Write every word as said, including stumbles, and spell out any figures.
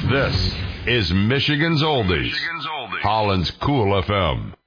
This is Michigan's Oldies, Michigan's Oldies. Holland's Cool F M.